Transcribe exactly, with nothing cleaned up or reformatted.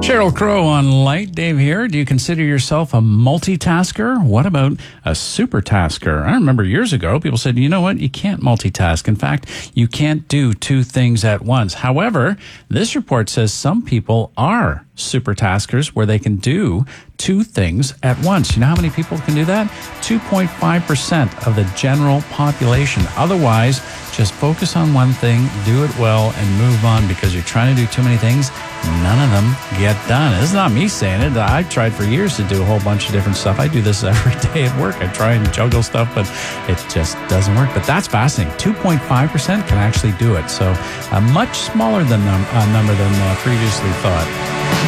Sheryl Crow on Light. Dave here. Do you consider yourself a multitasker? What about a supertasker? I remember years ago, people said, you know what? You can't multitask. In fact, you can't do two things at once. However, this report says some people are supertaskers where they can do two things at once. You know how many people can do that? two point five percent of the general population. Otherwise, just focus on one thing, do it well, and move on, because you're trying to do too many things. None of them get done. This is not me saying it. I've tried for years to do a whole bunch of different stuff. I do this every day at work. I try and juggle stuff, but it just doesn't work. But that's fascinating. two point five percent can actually do it. So a much smaller than num- uh, number than uh, previously thought.